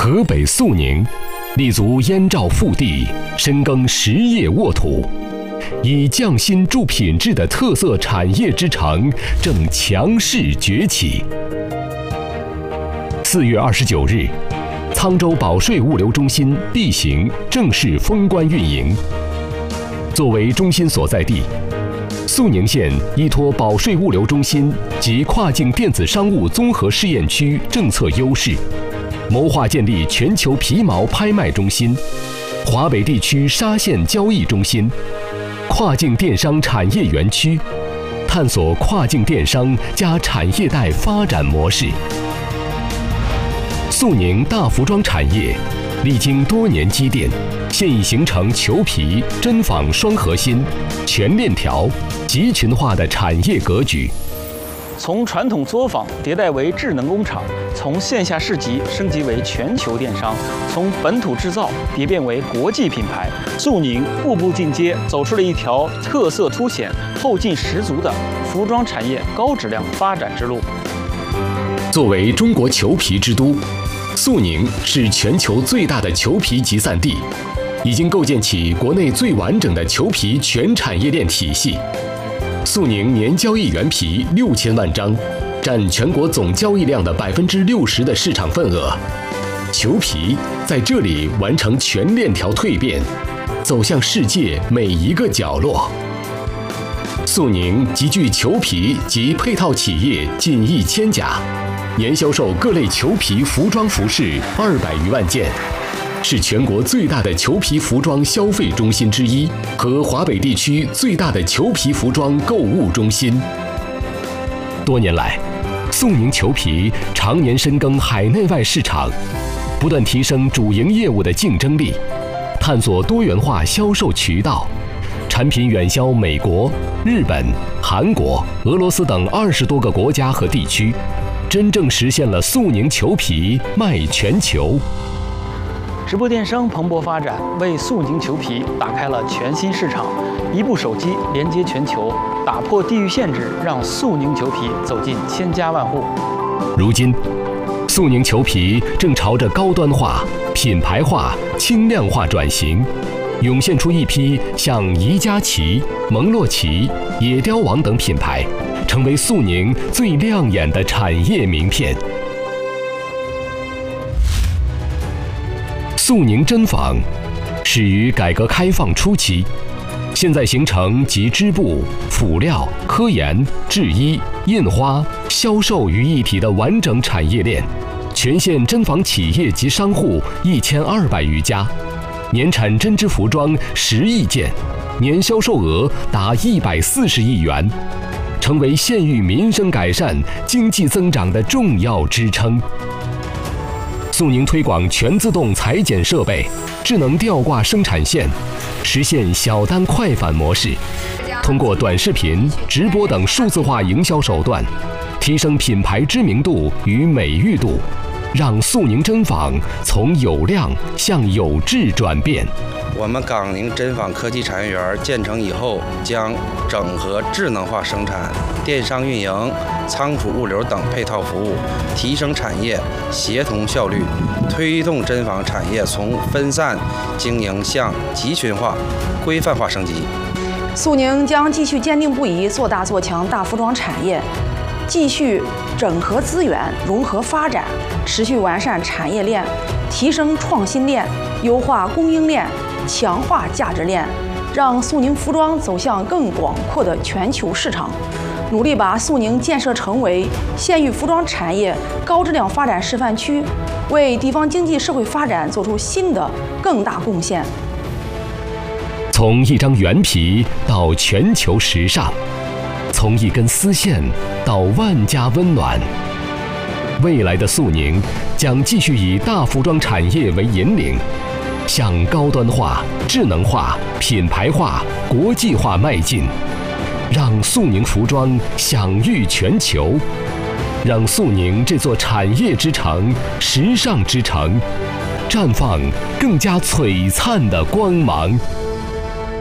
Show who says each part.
Speaker 1: 河北肃宁立足燕赵腹地，深耕实业沃土，以匠心铸品质的特色产业之城正强势崛起。4月29日，沧州保税物流中心 B 型正式封关运营。作为中心所在地，肃宁县依托保税物流中心及跨境电子商务综合试验区政策优势，谋划建立全球皮毛拍卖中心、华北地区纱线交易中心、跨境电商产业园区，探索跨境电商加产业带发展模式。肃宁大服装产业历经多年积淀，现已形成裘皮、针纺双核心、全链条、集群化的产业格局。
Speaker 2: 从传统作坊迭代为智能工厂，从线下市集升级为全球电商，从本土制造蝶变为国际品牌。肃宁步步进阶，走出了一条特色凸显、后劲十足的服装产业高质量发展之路。
Speaker 1: 作为中国裘皮之都，肃宁是全球最大的裘皮集散地，已经构建起国内最完整的裘皮全产业链体系。肃宁年交易原皮6000万张，占全国总交易量的60%的市场份额。裘皮在这里完成全链条蜕变，走向世界每一个角落。肃宁集聚裘皮及配套企业近1000家，年销售各类裘皮服装服饰200余万件，是全国最大的裘皮服装消费中心之一，和华北地区最大的裘皮服装购物中心。多年来，肃宁裘皮常年深耕海内外市场，不断提升主营业务的竞争力，探索多元化销售渠道，产品远销美国、日本、韩国、俄罗斯等20多个国家和地区，真正实现了肃宁裘皮卖全球。
Speaker 2: 直播电商蓬勃发展，为肃宁裘皮打开了全新市场。一部手机连接全球，打破地域限制，让肃宁裘皮走进千家万户。
Speaker 1: 如今，肃宁裘皮正朝着高端化、品牌化、轻量化转型，涌现出一批像宜家旗、蒙洛奇、野雕王等品牌，成为肃宁最亮眼的产业名片。肃宁针纺始于改革开放初期，现在形成集织布、辅料、科研、制衣、印花、销售于一体的完整产业链。全县针纺企业及商户1200余家，年产针织服装10亿件，年销售额达140亿元，成为县域民生改善、经济增长的重要支撑。肃宁推广全自动裁剪设备、智能吊挂生产线，实现小单快返模式，通过短视频、直播等数字化营销手段，提升品牌知名度与美誉度，让肃宁针纺从有量向有质转变。
Speaker 3: 我们港宁针纺科技产业园建成以后，将整合智能化生产、电商运营、仓储物流等配套服务，提升产业协同效率，推动针纺产业从分散经营向集群化、规范化升级。
Speaker 4: 肃宁将继续坚定不移做大做强大服装产业，继续整合资源、融合发展，持续完善产业链，提升创新链，优化供应链，强化价值链，让肃宁服装走向更广阔的全球市场，努力把肃宁建设成为县域服装产业高质量发展示范区，为地方经济社会发展做出新的更大贡献。
Speaker 1: 从一张原皮到全球时尚，从一根丝线到万家温暖，未来的肃宁将继续以大服装产业为引领，向高端化、智能化、品牌化、国际化迈进，让肃宁服装享誉全球，让肃宁这座产业之城、时尚之城绽放更加璀璨的光芒。